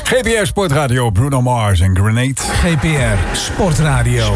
GPR Sportradio, Bruno Mars en Grenade. GPR Sportradio.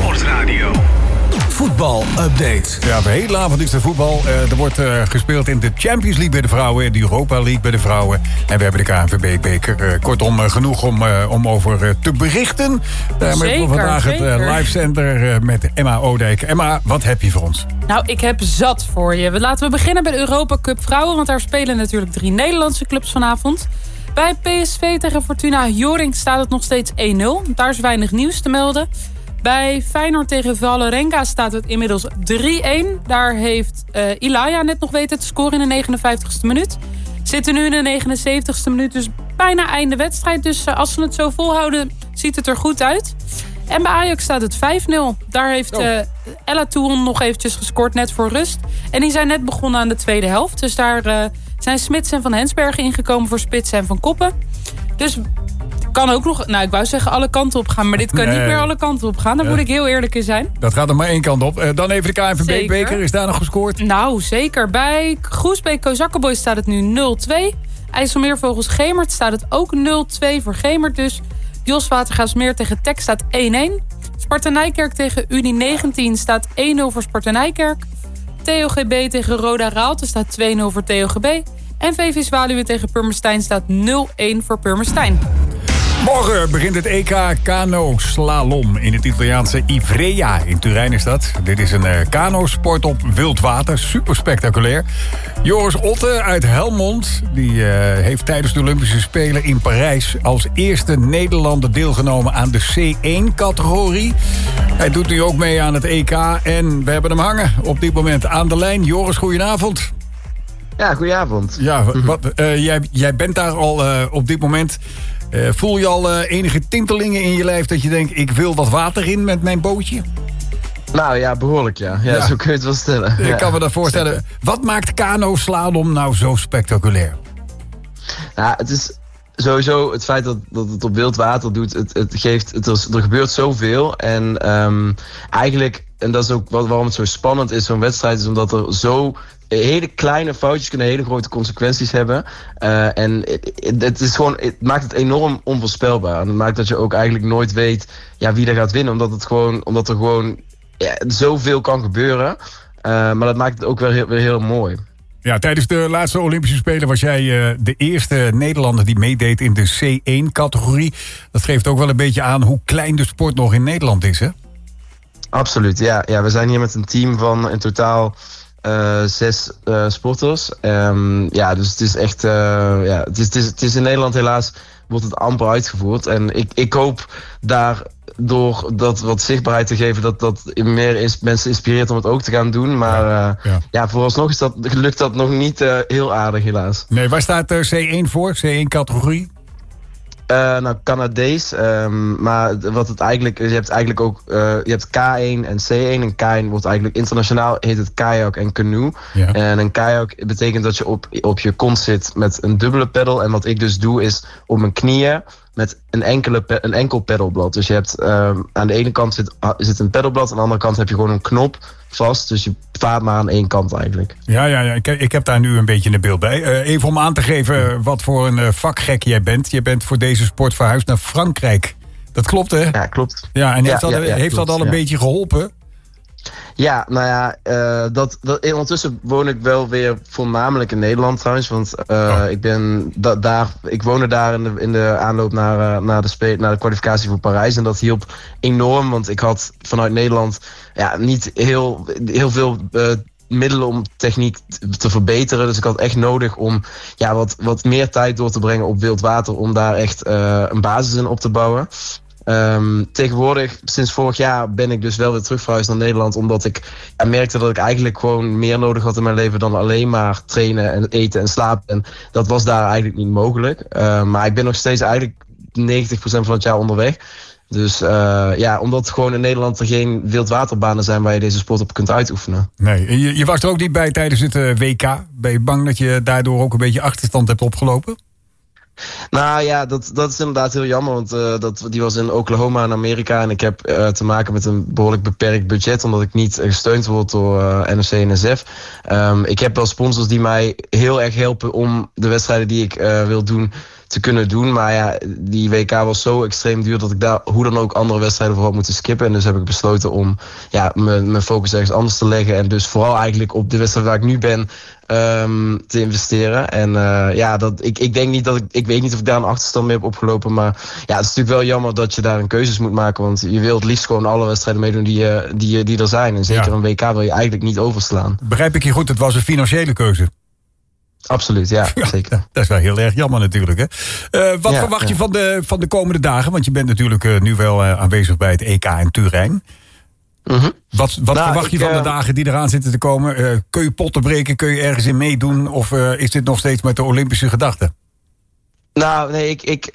Voetbal-update. Ja, de hele avond is er voetbal. Er wordt gespeeld in de Champions League bij de vrouwen, de Europa League bij de vrouwen. En we hebben de KNVB-beker. Kortom, genoeg om over te berichten. Daarmee hebben we vandaag het live center met Emma Oudijk. Emma, wat heb je voor ons? Nou, ik heb zat voor je. Laten we beginnen bij de Europa Cup vrouwen, want daar spelen natuurlijk 3 Nederlandse clubs vanavond. Bij PSV tegen Fortuna Joring staat het nog steeds 1-0. Daar is weinig nieuws te melden. Bij Feyenoord tegen Vålerenga staat het inmiddels 3-1. Daar heeft Ilaya net nog weten te scoren in de 59ste minuut. Zitten nu in de 79ste minuut, dus bijna einde wedstrijd. Dus als ze het zo volhouden, ziet het er goed uit. En bij Ajax staat het 5-0. Daar heeft Ella Toulon nog eventjes gescoord, net voor rust. En die zijn net begonnen aan de tweede helft. Dus daar zijn Smits en Van Hensbergen ingekomen voor Spitsen en Van Koppen. Dus kan ook nog, ik wou zeggen alle kanten op gaan. Maar dit kan niet meer alle kanten op gaan. Daar moet ik heel eerlijk in zijn. Dat gaat er maar één kant op. Dan even de KNVB-beker. Is daar nog gescoord? Nou, zeker. Bij Groesbeek Kozakkenboys staat het nu 0-2. IJsselmeervogels Gemert staat het ook 0-2 voor Gemert dus. Jos Watergaasmeer tegen Tek staat 1-1. Sparta Nijkerk tegen Unie 19 staat 1-0 voor Sparta Nijkerk. TOGB tegen Roda Raalte staat 2-0 voor TOGB. En VV Zwaluwe tegen Purmerstein staat 0-1 voor Purmerstein. Morgen begint het EK Kano-slalom in het Italiaanse Ivrea. In Turijn is dat. Dit is een kanosport op wild water. Super spectaculair. Joris Otte uit Helmond die heeft tijdens de Olympische Spelen in Parijs als eerste Nederlander deelgenomen aan de C1-categorie. Hij doet nu ook mee aan het EK en we hebben hem hangen op dit moment aan de lijn. Joris, goedenavond. Ja, goedenavond. Ja, jij bent daar al op dit moment. Voel je al enige tintelingen in je lijf dat je denkt, ik wil wat water in met mijn bootje? Nou ja, behoorlijk ja. Ja, zo kun je het wel stellen. Ik kan me dat voorstellen. Zeker. Wat maakt kano-slalom nou zo spectaculair? Nou, het is sowieso het feit dat het op wild water doet. Er gebeurt zoveel. En eigenlijk, en dat is ook waarom het zo spannend is, zo'n wedstrijd, is omdat er zo hele kleine foutjes kunnen hele grote consequenties hebben. En het maakt het enorm onvoorspelbaar. En het maakt dat je ook eigenlijk nooit weet wie er gaat winnen. Omdat er gewoon zoveel kan gebeuren. Maar dat maakt het ook weer heel mooi. Ja, tijdens de laatste Olympische Spelen was jij de eerste Nederlander die meedeed in de C1-categorie. Dat geeft ook wel een beetje aan hoe klein de sport nog in Nederland is, hè? Absoluut, ja. We zijn hier met een team van in totaal 6 sporters. Dus het is echt het is in Nederland helaas wordt het amper uitgevoerd. En ik hoop daardoor dat wat zichtbaarheid te geven, dat meer mensen inspireert om het ook te gaan doen. Maar vooralsnog lukt dat nog niet heel aardig helaas. Nee, waar staat C1 voor? C1-categorie? Canadees. Maar wat het eigenlijk is, je hebt K1 en C1. En K1 wordt eigenlijk internationaal, heet het kajak en canoe. Ja. En een kajak betekent dat je op je kont zit met een dubbele peddel. En wat ik dus doe is op mijn knieën met een enkel pedalblad. Dus je hebt aan de ene kant zit een pedalblad, aan de andere kant heb je gewoon een knop vast. Dus je vaart maar aan één kant eigenlijk. Ja. Ik heb daar nu een beetje een beeld bij. Even om aan te geven wat voor een vakgek jij bent. Je bent voor deze sport verhuisd naar Frankrijk. Dat klopt, hè? Ja, klopt. Ja, en heeft dat al een beetje geholpen? Ja, ondertussen woon ik wel weer voornamelijk in Nederland trouwens. Want ik woonde daar in de aanloop naar de kwalificatie voor Parijs. En dat hielp enorm, want ik had vanuit Nederland niet heel veel middelen om techniek te verbeteren. Dus ik had echt nodig om wat meer tijd door te brengen op wild water, om daar echt een basis in op te bouwen. Tegenwoordig, sinds vorig jaar, ben ik dus wel weer terug verhuisd naar Nederland, omdat ik merkte dat ik eigenlijk gewoon meer nodig had in mijn leven dan alleen maar trainen en eten en slapen. En dat was daar eigenlijk niet mogelijk. Maar ik ben nog steeds eigenlijk 90% van het jaar onderweg. Dus omdat gewoon in Nederland er geen wildwaterbanen zijn waar je deze sport op kunt uitoefenen. Nee, je was er ook niet bij tijdens het WK. Ben je bang dat je daardoor ook een beetje achterstand hebt opgelopen? Nou ja, dat is inderdaad heel jammer, want die was in Oklahoma in Amerika en ik heb te maken met een behoorlijk beperkt budget, omdat ik niet gesteund word door NOC en NSF. Ik heb wel sponsors die mij heel erg helpen om de wedstrijden die ik wil doen te kunnen doen. Maar ja, die WK was zo extreem duur dat ik daar hoe dan ook andere wedstrijden voor had moeten skippen. En dus heb ik besloten om mijn focus ergens anders te leggen. En dus vooral eigenlijk op de wedstrijd waar ik nu ben te investeren. En ik denk niet dat ik weet niet of ik daar een achterstand mee heb opgelopen. Maar ja, het is natuurlijk wel jammer dat je daar een keuzes moet maken. Want je wilt het liefst gewoon alle wedstrijden meedoen die er zijn. En zeker een WK wil je eigenlijk niet overslaan. Begrijp ik je goed, het was een financiële keuze? Absoluut, ja, zeker. Dat is wel heel erg jammer natuurlijk. Hè? Wat verwacht je van de komende dagen? Want je bent natuurlijk nu wel aanwezig bij het EK in Turijn. Mm-hmm. Wat verwacht je van de dagen die eraan zitten te komen? Kun je potten breken? Kun je ergens in meedoen? Of is dit nog steeds met de Olympische gedachte? Nou, nee,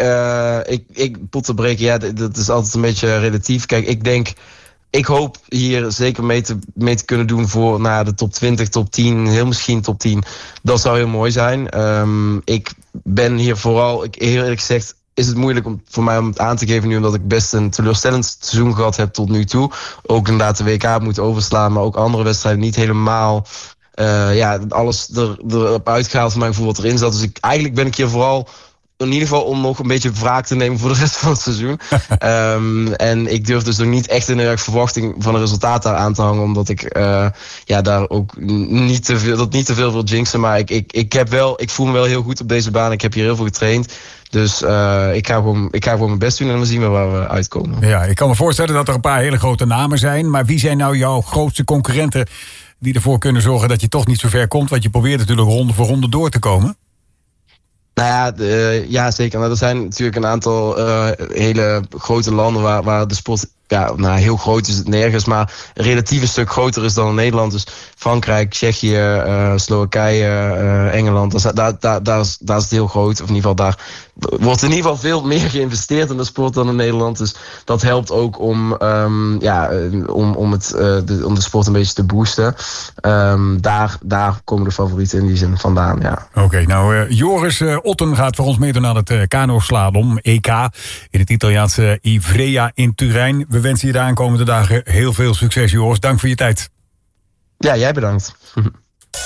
ik potten breken, dat is altijd een beetje relatief. Kijk, ik hoop hier zeker mee te kunnen doen voor de top 20, top 10, heel misschien top 10. Dat zou heel mooi zijn. Ik ben hier vooral, heel eerlijk gezegd, is het moeilijk voor mij om het aan te geven nu, omdat ik best een teleurstellend seizoen gehad heb tot nu toe. Ook inderdaad de WK moeten overslaan, maar ook andere wedstrijden niet helemaal alles erop uitgehaald voor mijn gevoel wat erin zat. Dus eigenlijk ben ik hier vooral in ieder geval om nog een beetje wraak te nemen voor de rest van het seizoen. En ik durf dus nog niet echt een erg verwachting van een resultaat daar aan te hangen. Omdat ik daar ook niet te veel wil jinxen. Maar ik voel me wel heel goed op deze baan. Ik heb hier heel veel getraind. Dus ik ga gewoon mijn best doen en dan zien we waar we uitkomen. Ja, ik kan me voorstellen dat er een paar hele grote namen zijn. Maar wie zijn nou jouw grootste concurrenten die ervoor kunnen zorgen dat je toch niet zo ver komt? Want je probeert natuurlijk ronde voor ronde door te komen. Nou ja, zeker. Nou, er zijn natuurlijk een aantal hele grote landen waar de sport, heel groot is het nergens, maar relatief een stuk groter is dan in Nederland. Dus Frankrijk, Tsjechië, Slowakije, Engeland, daar is het heel groot. Of in ieder geval, daar wordt in ieder geval veel meer geïnvesteerd in de sport dan in Nederland. Dus dat helpt ook om de sport een beetje te boosten. Daar komen de favorieten in die zin vandaan, ja. Oké, nou Joris Otten gaat voor ons meedoen aan het kano-slalom EK in het Italiaanse Ivrea in Turijn. We wensen je de aankomende dagen heel veel succes, Joris. Dank voor je tijd. Ja, jij bedankt.